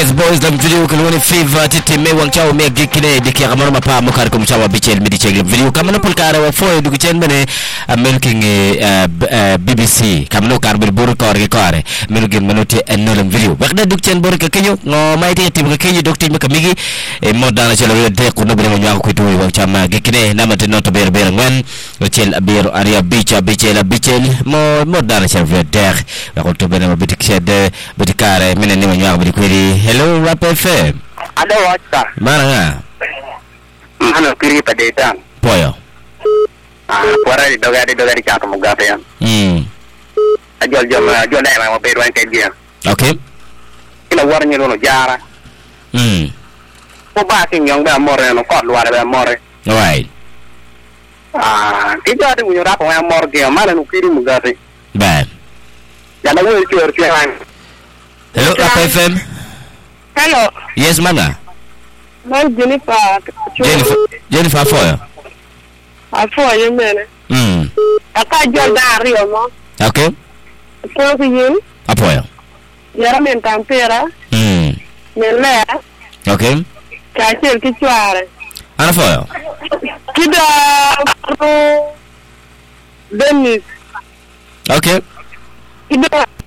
Marcus Boys lam video kuloni fever titi me wang chao me gikine diki kamano mapa mukar kum chawa bichel midi chegli video kamano pulkara wa foy dugu chen bene milking BBC kamano karbel buru kore kore milking minuti enolam video bakda dugu chen buru kekenyo ngo maiti tim kekenyo dokti me kamigi modana chelo de kuno bene nyaw kuitu wang chama gikine namate noto ber ngwen chel abir aria bichel mo modana chelo de ko to bene bitik shed bitikare mene ni nyaw bikwiri. Hello Rap FM. Ada WhatsApp. Mana? Mana kiri pada itu. Poyo. Kuara di dogari cakap muka apa ya? Jual dah mau beruan kerja. Okay. Kita warnya dulu jara. Kau baking yang bermore, no kau luar bermore. Alright. Kita ada punya rap yang bermore dia mana nu kiri muka sih. Bad. Jangan lupa cuci. Hello Rap FM. Hello. Yes mana? Man Jennifer Foyo. Foyo mana? Aka jual dari mo. Okay. Foyo yin. Apoyo. Yara men tampera. Mele. Okay. Kacil kicuare. Ana Foyo. Kida Dennis. Okay. Kida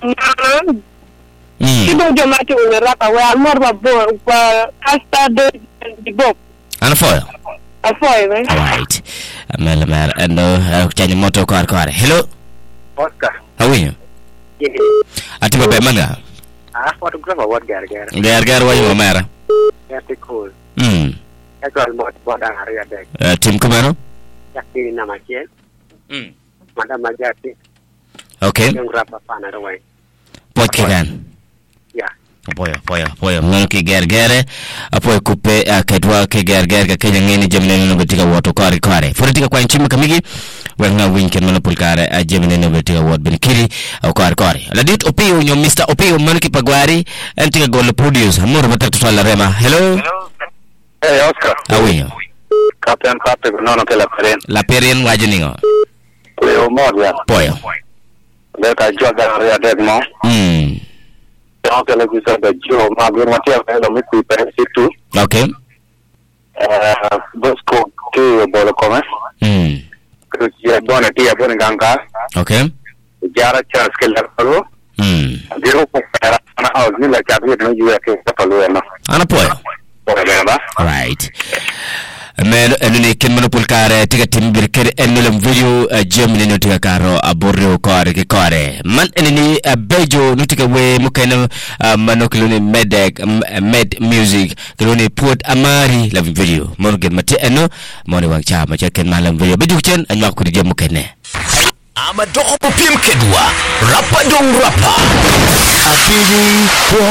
Kida jomati ungerapa wa almorba bo hasta de bob. Ana Foyo. Afoy me. Alright. Amel and change moto car. Hello. Oscar. How are you? Ati babe mana? Photographer what gar. Gar wa yo mara. That's cool. Aku buat hari ada. Tim kumano? Yakti nama dia. Madam Majati. Okay. Yang berapa pana doang. Pot kegan. Ya. Apoyo. Ngono ki gergere apoyo kupe kedwa ke gergere ka kenya ngeni jemne no betika woto kare. Foretika kwa nchimi kamigi wena winken mano pulkare jemne no betika wot benkiri au kare. Ladit opio nyo Mr. Opio mano ki pagwari antika gol produce amor batak to la rema. Hello. Hey Oscar. How are you? Captain no ke la peren. La perien wajeningo. Leo moja. Poyo. Leka joga hari ada mo. Yang kalau kita baju mager mati apa yang kami prepare situ. Okay. Bosco ke bola komen. Kerja bona dia bona gangka. Okay. Jarak charge ke lalu. Biro pera ana aus ni la charge no juga ke perlu ena. Ana poyo. Right. Men enuni ken mano pulkare tiga timbir kere enulum video jemni no tiga karo aborro kore man enuni bejo nutika we mukena mano kiloni med music kiloni put amari la video mon gen mate eno moni wang cha ma ken malam video beju chen anwa ku di mukene ama doko pim kedua rapa dong rapa apiri